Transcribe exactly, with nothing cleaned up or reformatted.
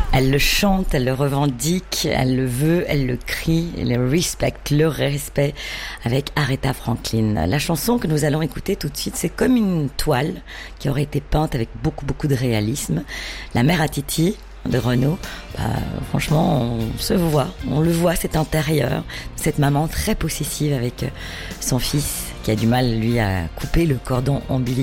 Elle le chante, elle le revendique, elle le veut, elle le crie, elle le respecte, le respect avec Aretha Franklin. La chanson que nous allons écouter tout de suite, c'est comme une toile qui aurait été peinte avec beaucoup beaucoup de réalisme. La mère à Titi de Renaud, bah, franchement, on se voit, on le voit, cet intérieur, cette maman très possessive avec son fils qui a du mal, lui, à couper le cordon ombilical.